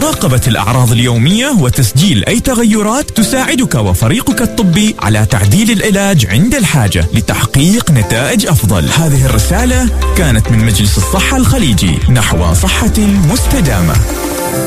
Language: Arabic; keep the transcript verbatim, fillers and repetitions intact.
مراقبة الأعراض اليومية وتسجيل أي تغيرات تساعدك وفريقك الطبي على تعديل العلاج عند الحاجة لتحقيق نتائج أفضل. هذه الرسالة كانت من مجلس الصحة الخليجي نحو صحة مستدامة.